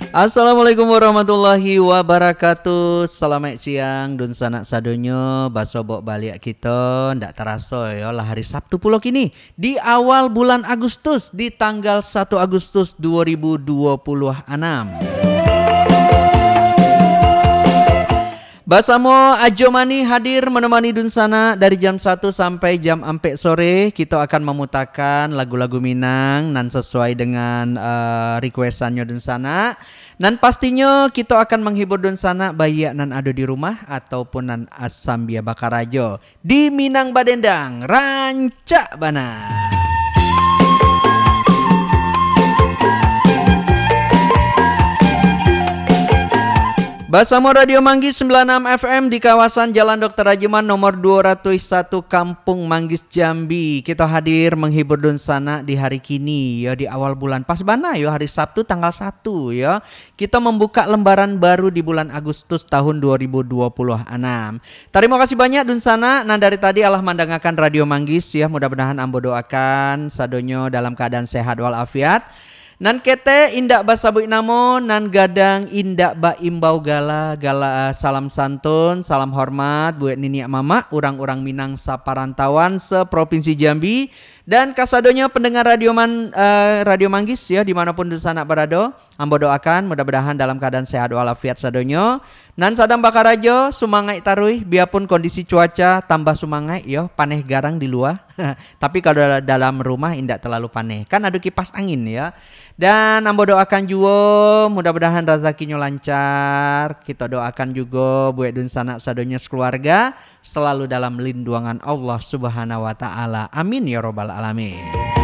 Assalamualaikum warahmatullahi wabarakatuh. Selamat siang dun sanak sadonyo basobok balik kita ndak terasa ya lah hari Sabtu pulo kini di awal bulan Agustus di tanggal 1 Agustus 2026. Basamo Ajomani hadir menemani Dunsana dari jam 1 sampai jam 4 sore. Kita akan memutakan lagu-lagu Minang nan sesuai dengan requestannya Dunsana. Dan pastinya kita akan menghibur Dunsana bayi nan ada di rumah ataupun nan asam bia bakarajo di Minang Badendang Rancak Bana. Basamo Radio Manggis 96 FM di kawasan Jalan Dr. Rajiman nomor 201 Kampung Manggis Jambi. Kita hadir menghibur Dunsana di hari kini ya di awal bulan pas bana ya hari Sabtu tanggal 1 ya. Kita membuka lembaran baru di bulan Agustus tahun 2026. Terima kasih banyak Dunsana. Nah dari tadi Allah mandangakan Radio Manggis ya, mudah-mudahan ambo doakan sadonyo dalam keadaan sehat walafiat. Nan kete indak basabuik namo nan gadang indak ba imbau gala salam santun salam hormat buat nini mama orang-orang Minang saparantauan seprovinsi Jambi dan kasadonya pendengar Radio Manggis ya dimanapun Dunsana berada. Ambo doakan mudah-mudahan dalam keadaan sehat walafiat sadonyo. Nan sadang bakarajo sumangai taruih biarpun kondisi cuaca tambah sumangai yo paneh garang di luar. Tapi kalau dalam rumah indak terlalu paneh. Kan ada kipas angin ya. Dan ambo doakan juga mudah-mudahan rezekinya lancar. Kita doakan juga buat Dunsana sadonyo sekeluarga selalu dalam lindungan Allah Subhanahu wa taala. Amin ya robbal alamin.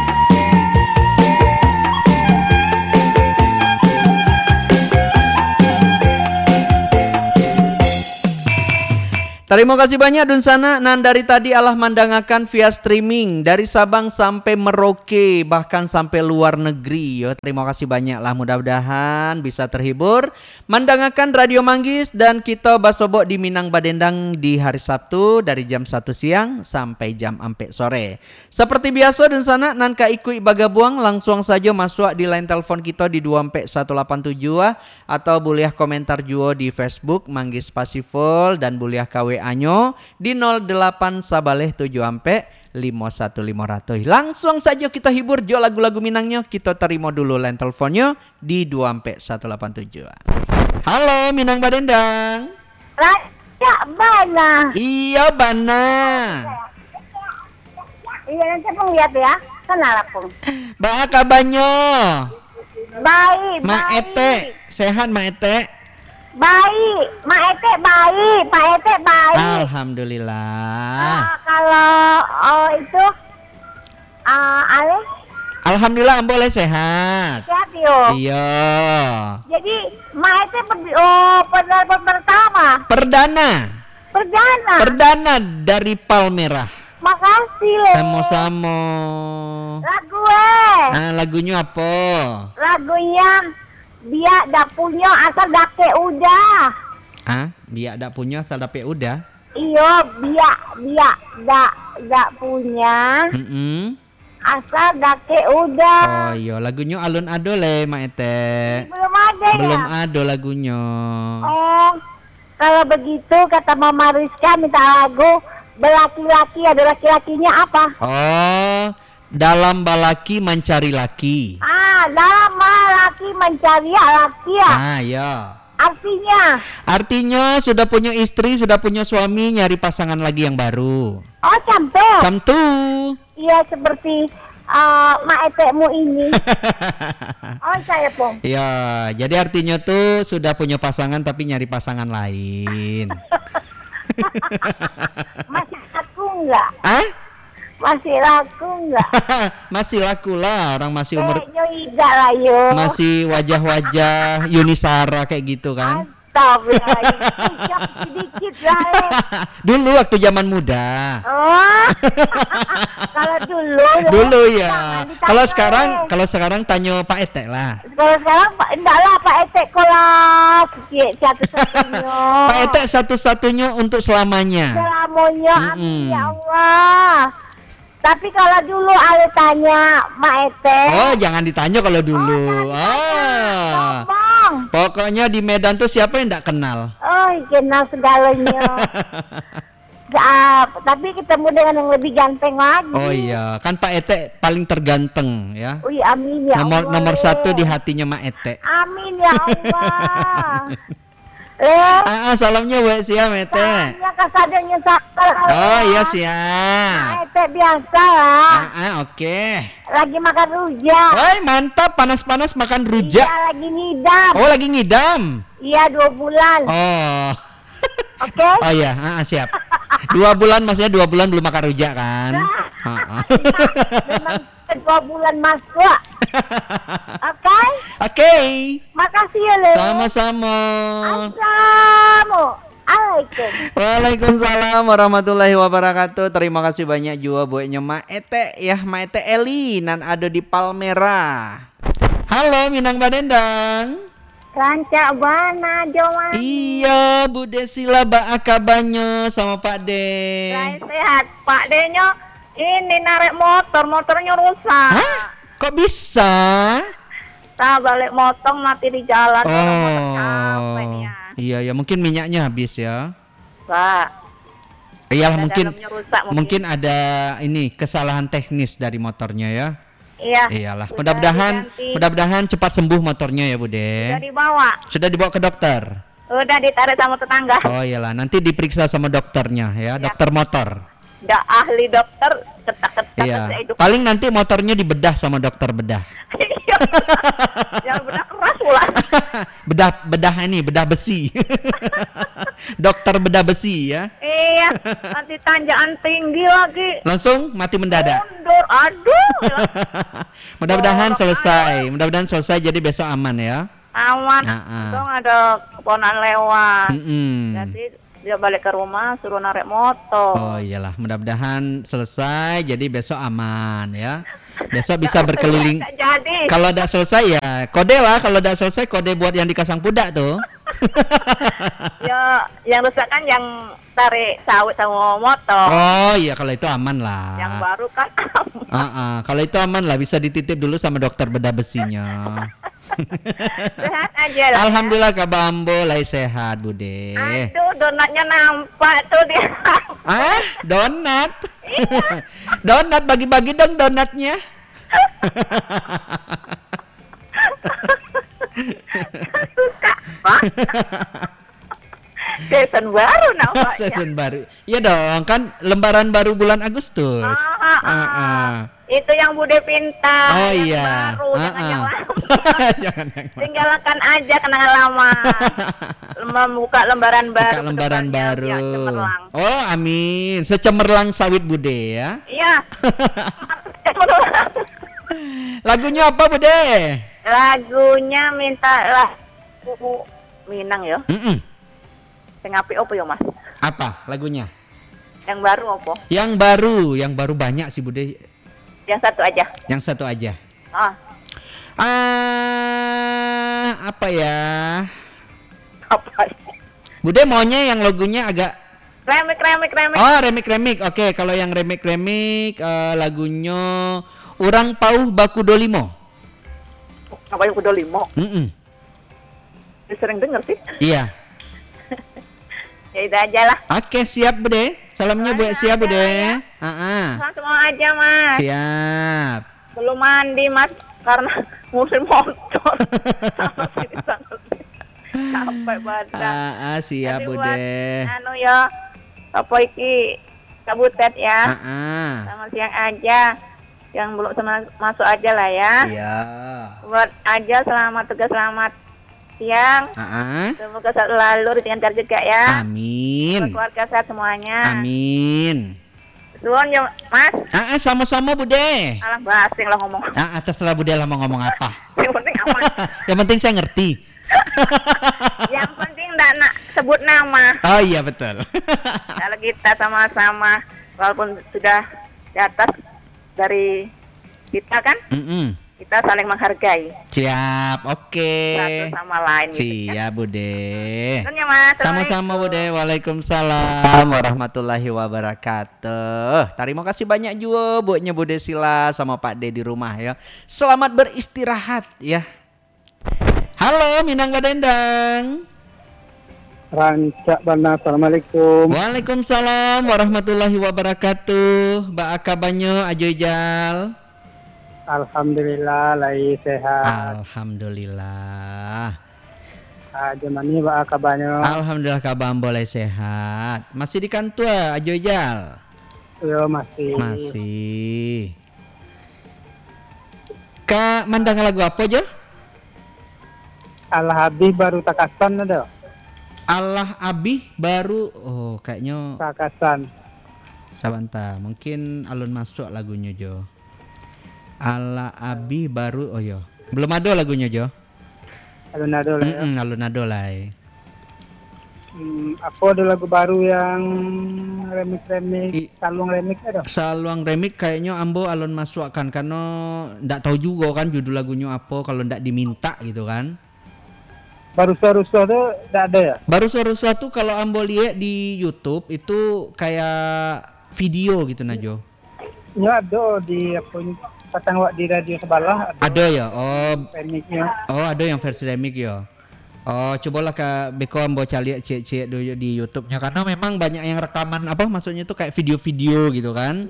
Terima kasih banyak Dunsana. Nan dari tadi Allah mandangakan via streaming dari Sabang sampai Merauke bahkan sampai luar negeri. Yo, terima kasih banyak lah, mudah-mudahan bisa terhibur mandangakan Radio Manggis dan kita basobok di Minang Badendang di hari Sabtu dari jam 1 siang sampai jam 4 sore. Seperti biasa Dunsana nan ka ikut bagabuang langsung saja masuk di line telepon kita di 24187 atau boleh komentar juga di Facebook Manggis Pasiful dan boleh KW Anyo di 08 sabaleh 7 ampe 51500. Langsung saja kita hibur jo lagu-lagu Minangnya. Kita terima dulu line teleponnya di 2 ampe 187. Halo Minang Badendang. Raja Bana. Iya Bana. Iya nanti pun lihat ya. Kenal aku. Ba kabarnya? Baik. Ma Ete sehat Ma Ete? Baik, Mak Ete baik, Pak Ete baik. Alhamdulillah. Kalau itu Ale Alhamdulillah boleh sehat. sehat yo. Iya. Jadi Mak Ete pertama. Perdana dari Palmerah. Makasih le. Sama-sama. Lagu lagunya apa? Lagunya Biak dak punya asal dake udah. Biak dak punya asal dake udah. Iyo, biak dak punya. Asal dake udah. Oh iya, lagunya alun ado le Mak Ete. Belum ada ya? Belum ada lagunya. Oh, kalau begitu kata Mama Rizka minta lagu Belaki-laki, ada laki-lakinya apa? Oh, dalam balaki mencari laki. Dalam laki mencari laki ya. Ya. Artinya sudah punya istri, sudah punya suami, nyari pasangan lagi yang baru. Oh, Camtu. Iya, seperti Mak Etekmu ini. Oh, saya pun. Ya, jadi artinya tuh sudah punya pasangan tapi nyari pasangan lain. Masih laku enggak? Masih laku enggak? Masih laku lah, orang masih umur lah, yo. masih wajah-wajah Yunisara kayak gitu kan. Astagfirullahaladzim, sedikit lah. Dulu waktu zaman muda. Oh. Kalau dulu ya. Kalau sekarang tanya Pak Ete lah. Kalau sekarang enggak lah Pak Ete kelas satu-satunya. Pak Ete satu-satunya untuk selamanya. Amin ya Allah. Tapi kalau dulu Ale tanya Mak Ete. Oh, jangan ditanya kalau dulu. Pokoknya di Medan tuh siapa yang enggak kenal? Oh, kenal segalanya. Tapi ketemu dengan yang lebih ganteng lagi. Oh iya, kan Pak Ete paling terganteng ya. Wih, amin ya Allah. Nomor satu di hatinya Mak Ete. Amin ya Allah. Salamnya buat siapa Ete? Salamnya kasadanya sakal. Oh iya siap. Ete biasa lah. Oke. Lagi makan rujak. Woi mantap, panas-panas makan rujak. Iya, lagi ngidam. Oh lagi ngidam. Iya 2 bulan. Oh. Oke. Oh iya, siap. 2 bulan maksudnya 2 bulan belum makan rujak kan? Memang 2 bulan masuk. Oke. Oke. Makasih ya Le. Sama-sama. Assalamualaikum. Waalaikumsalam warahmatullahi wabarakatuh. Terima kasih banyak juga buatnya Mak Ete ya, Mak Ete Eli nan ada di Palmera. Halo Minang Badendang. Rancak bana Joman. Iya Bu Desila ba akabannya sama Pak De. Saya sehat Pak De-nya. Ini narik motornya rusak. Hah? Kok bisa? Saya balik motong mati di jalan. Motor capek ya. Iya ya mungkin minyaknya habis ya. Pak. Iya Ada mungkin dalamnya rusak mungkin ada ini kesalahan teknis dari motornya ya. Iya. Iyalah. Sudah diganti. Mudah-mudahan cepat sembuh motornya ya Bu De. Sudah dibawa ke dokter. Udah ditarik sama tetangga. Oh iyalah, nanti diperiksa sama dokternya ya, dokter motor. Udah ahli dokter ketak-ketak. Iya. Paling nanti motornya dibedah sama dokter bedah. Yang bedah keras pula. bedah besi. Dokter bedah besi ya. Iya, nanti tanjakan tinggi lagi. Langsung mati mendadak. Mundur, aduh. Mudah-mudahan selesai jadi besok aman ya. Aman. Untung ada keponakan lewat. Jadi dia balik ke rumah suruh narik motor. Oh iyalah, mudah-mudahan selesai jadi besok aman ya. Besok bisa berkeliling. Kalau tidak selesai ya kode lah, kalau tidak selesai kode buat yang dikasang pudak tuh. Ya, yang rusak kan yang tarik sawit sama motor. Oh iya, kalau itu aman lah. Yang baru kan aman. Kalau itu aman lah, bisa dititip dulu sama dokter bedah besinya. Sehat aja lah. Alhamdulillah kabar ambo lai sehat Bude. Aduh, donatnya nampak tuh dia. Donat. Donat bagi-bagi dong donatnya. Suka, Pak. Season baru nampaknya. Season baru. Iya dong, kan lembaran baru bulan Agustus. Itu yang Bude pinta. Oh yang iya. Baru, jangan yang lama. Jangan yang lama. Tinggalkan aja kenangan lama. Membuka lembaran baru. Buka lembaran baru. Ya, cemerlang. Oh, amin. Secemerlang sawit Bude ya. Iya. Lagunya apa Bude? Lagunya mintalah Minang ya. Sing apik opo ya Mas? Apa lagunya? Yang baru opo? Yang baru banyak sih Bude. Yang satu aja. Yang satu aja. Apa ya? Apa? Bude maunya yang lagunya agak remik. Oh, remik. Oke, kalau yang remik lagunya Urang Pauh Baku Dolimo. Apa yang udah 5? Sering denger sih. Iya. Ya itu aja lah. Oke, siap Bude. Salamnya buat siap Bude. Ya. Semua aja Mas. Siap. Belum mandi Mas karena musim motor. Sampai badan. Siap jadi Bude. Anu ya. Apa iki kabutet ya. Sama siang aja. Yang belum masuk aja lah ya. Iya. Buat aja selamat tugas selamat siang. Semoga selalu dilancar juga ya. Amin. Keluarga sehat semuanya. Amin. Nuwun ya Mas. Sama-sama Bude. Alah basing lah ngomong. Terserah Bude lah mau ngomong apa. Yang penting aman. Yang penting saya ngerti. Yang penting enggak sebut nama. Oh iya betul. Kalau kita sama-sama walaupun sudah di atas dari kita kan, kita saling menghargai. Siap, oke. Satu sama lain. Siap Bude. Ya, Mas. Sama-sama Bude. Waalaikumsalam warahmatullahi wabarakatuh. Terima kasih banyak juga buatnya Bude Sila sama Pak De di rumah ya. Selamat beristirahat ya. Halo Minang Badendang. Rancak Bana, Assalamualaikum. Waalaikumsalam warahmatullahi wabarakatuh. Ba akabanyo ajo ijal. Alhamdulillah lai sehat. Alhamdulillah. Jemani ba kabarnya? Alhamdulillah kabar boleh sehat. Masih di kantor ajo ijal. Yo masih. Masih. Kak mandang lagu apa aja? Al Habib baru takasan ada. Allah Abih baru kayaknya Takasan. Sabanta, mungkin alun masuk lagunya Jo. Allah Abih baru yo. Belum ada lagunya Jo. Alun ada lah. Alun ada lah. Apa ada lagu baru yang remix Saluang remix ada? Saluang remix kayaknya ambo alun masuk kan karena ndak tahu juga kan judul lagunya apa kalau ndak diminta gitu kan. Baru suara tuh enggak ada ya? Baru suara tuh kalau ambo lihat di YouTube itu kayak video gitu Najo. Ya ada di apa patang wak di radio sebelah ada ya. remixnya. Ada yang versi remix ya. Cobalah ke Beko ambo cari cek di YouTube-nya karena memang banyak yang rekaman apa maksudnya itu kayak video-video gitu kan.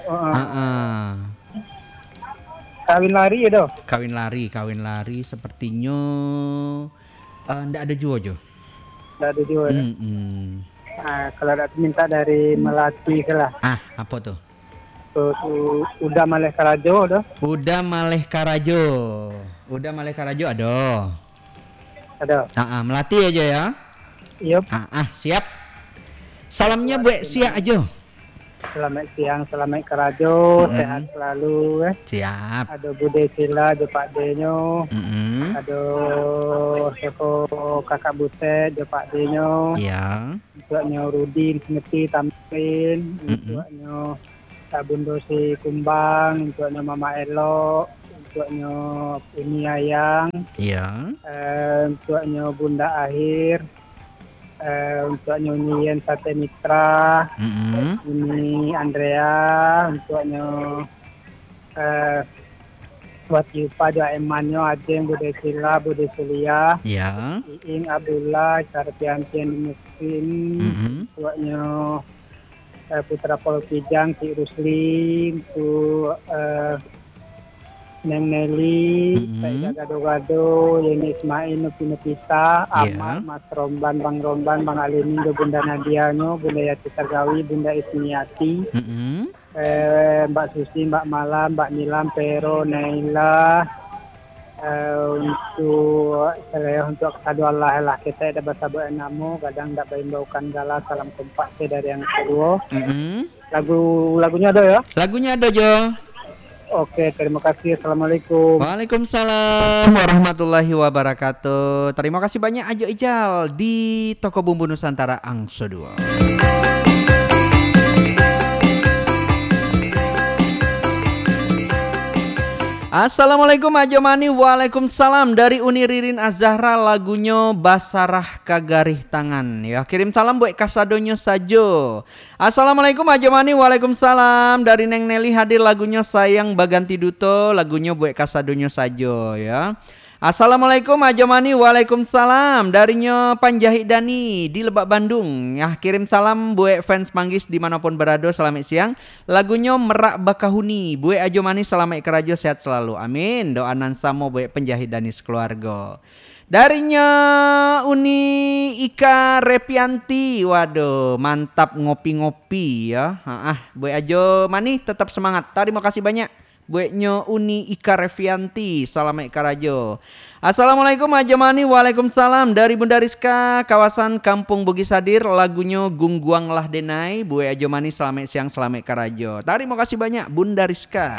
Kawin lari ya doh. Kawin lari sepertinya ndak ada juga Jo. Ndak ada juga. Ya? Kalau ada minta dari Melati lah. Apa tuh? Udah Maleh Karajo ada. Udah Maleh Karajo ada. Melati aja ya. Yup. Siap. Salamnya buat Sia aja. Selamat siang, selamat Karajo, sehat selalu. Siap. Ada Bude Sila, ada Pak Denyo. Ada Seko Kakak Butet, ada Pak Denyo. Iya. Untuknya Rudi, Smeti, Tamrin. Untuknya Sabun Dosi Kumbang. Untuknya Mama Elo. Untuknya Uni Ayang. Iya. Untuknya Bunda Akhir. Untuk nyanyian Sate Mitra, ini Andrea, untuknya buat Yupa juga Emanyo, Ajeng, Bude Sila, Bude Sulia, Iing Abdullah, Sarpiantian Muslim, untuknya Putra Pol Kijang, Ki Rusli, untuk Neng Nelly, saya gado-gado, Yeni Ismail, Nupisa, Amal, Mas Romban, Bang Alimin, Bunda Nadiano, Bunda Yati Sargawi, Bunda Ismiati, Mbak Susi, Mbak Malam, Mbak Nilam, Pero, Naila, untuk kado Allah lah kita ada bahasa namu, kadang tak baukan gala, salam kompak dari yang kedua. Lagunya ada ya? Lagunya ada Jo. Oke, terima kasih. Assalamualaikum. Waalaikumsalam warahmatullahi wabarakatuh. Terima kasih banyak Ajo Ijal di Toko Bumbu Nusantara Angso 2. Assalamualaikum Ajo Mani. Waalaikumsalam dari Uni Ririn Azahra, lagunya Basarah Kagarih Tangan ya. Kirim salam buat kasadonyo sajo. Assalamualaikum Ajo Mani. Waalaikumsalam dari Neng Nelly hadir lagunya Sayang Baganti Duto, lagunya buat kasadonyo sajo ya. Assalamualaikum Ajo Mani. Waalaikumsalam darinya Panjahit Dani di Lebak Bandung ya. Kirim salam buat fans Manggis dimanapun berada, selamat siang. Lagunya Merak Bakahuni buat Ajo Mani, selamat kerajo, sehat selalu, amin. Doa nan samo buat Panjahit Dani sekeluarga. Darinya Uni Ika Repianti, waduh mantap ngopi-ngopi ya. Buat Ajo Mani tetap semangat. Terima kasih banyak. Buatnya Uni Ika Revianti, selamat karajo. Assalamualaikum Ajo Mani. Waalaikumsalam dari Bunda Rizka, kawasan Kampung Bugis hadir, lagunya Gungguang Lah Denai. Buat Ajo Mani, selamat siang, selamat karajo. Terima kasih banyak Bunda Rizka.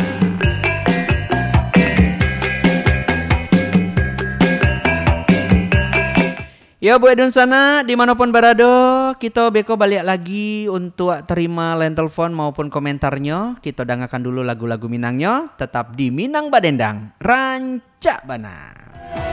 Ya Bu Edun sana dimanapun berada, kita beko balik lagi untuk terima line telepon maupun komentarnya. Kita dengarkan dulu lagu-lagu Minangnya, tetap di Minang Badendang, Rancak Bana.